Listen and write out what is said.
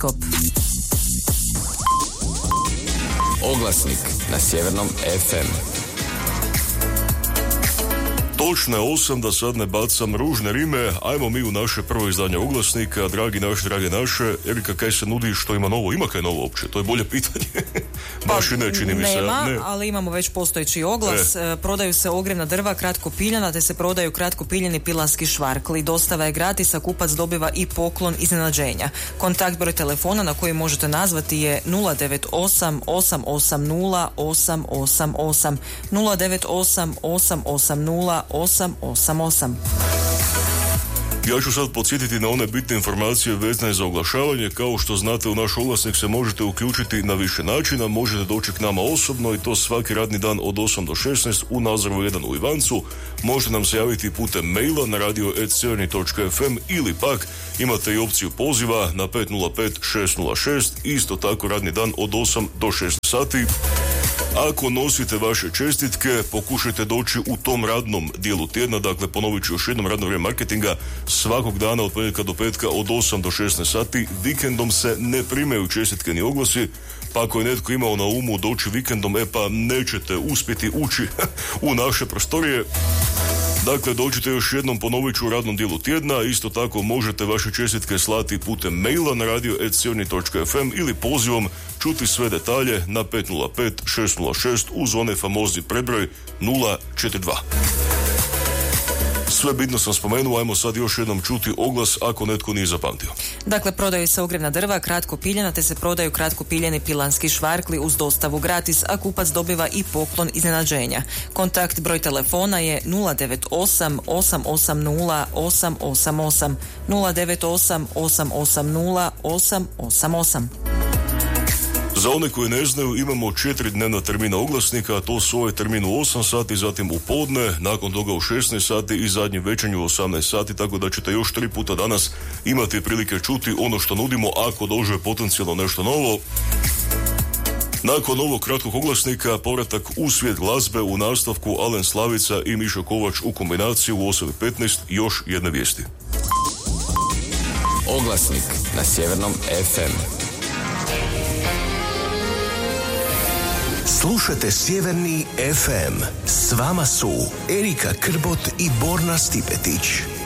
Oglasnik na Sjevernom FM. Točno je 8, da sad ne bacam ružne rime. Ajmo mi u naše prvo izdanje Oglasnika. Drage naše. Erika, kaj se nudi, što ima novo? Ima kaj novo uopće? To je bolje pitanje. Baš i ne, čini mi se. Nema, ali imamo već postojeći oglas. Prodaju se ogrjevna drva kratko piljana, te se prodaju kratko piljeni pilanski švarkli. Dostava je gratis, a kupac dobiva i poklon iznenađenja. Kontakt broj telefona na koji možete nazvati je 098 880 888 098 880 888. Ja ću sad podsjetiti na one bitne informacije vezane za oglašavanje. Kao što znate, u naš oglasnik se možete uključiti na više načina. Možete doći k nama osobno i to svaki radni dan od 8 do 16 u Nazoru 1 u Ivancu. Možete nam se javiti putem maila na radio@sjeverni.fm ili pak imate i opciju poziva na 505 606. Isto tako radni dan od 8 do 16 sati. Ako nosite vaše čestitke, pokušajte doći u tom radnom dijelu tjedna, dakle ponovit ću još jednom, radno vrijeme marketinga svakog dana od ponedjeljka do petka od 8 do 16 sati. Vikendom se ne primaju čestitke ni oglasi, pa ako je netko imao na umu doći vikendom, pa nećete uspjeti ući u naše prostorije. Dakle, dođite još jednom, ponovit ću u radnom dijelu tjedna. Isto tako možete vaše čestitke slati putem maila na radio@sjeverni.fm ili pozivom čuti sve detalje na 505 606 uz onaj famozni prebroj 042. Sve bitno sam spomenuo, ajmo sad još jednom čuti oglas ako netko nije zapamtio. Dakle, prodaju se ogrjevna drva kratko piljena, te se prodaju kratko piljeni pilanski švarkli uz dostavu gratis, a kupac dobiva i poklon iznenađenja. Kontakt broj telefona je 098 880 888 098 880 888. Za one koji ne znaju, imamo 4 dnevna termina oglasnika, a to su ovaj termin u 8 sati, zatim u podne, nakon toga u 16 sati i zadnji večernju u 18 sati, tako da ćete još 3 puta danas imati prilike čuti ono što nudimo ako dođe potencijalno nešto novo. Nakon ovog kratkog oglasnika, povratak u svijet glazbe, u nastavku Alen Slavica i Mišo Kovač u kombinaciju u 8:15, još jedne vijesti. Oglasnik na Sjevernom FM. Slušajte Sjeverni FM. S vama su Erika Krbot i Borna Stipetić.